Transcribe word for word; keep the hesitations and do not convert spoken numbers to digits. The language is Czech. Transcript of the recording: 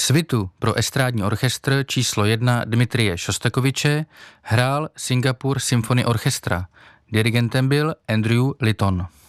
Svitu pro estrádní orchestr číslo jedna Dmitrije Šostakoviče hrál Singapore Symphony Orchestra. Dirigentem byl Andrew Litton.